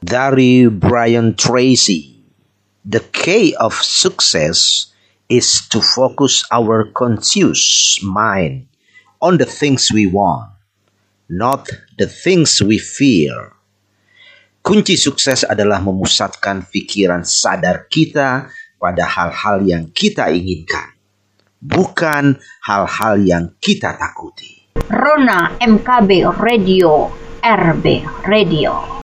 Dari Brian Tracy. The key of success is to focus our conscious mind on the things we want, not the things we fear. Kunci sukses adalah memusatkan pikiran sadar kita pada hal-hal yang kita inginkan, bukan hal-hal yang kita takuti. Rona MKB Radio, RB Radio.